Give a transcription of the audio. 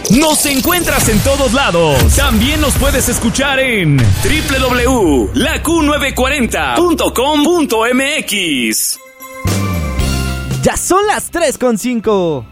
Nos encuentras en todos lados. También nos puedes escuchar en www.laq940.com.mx. Ya son las 3:05.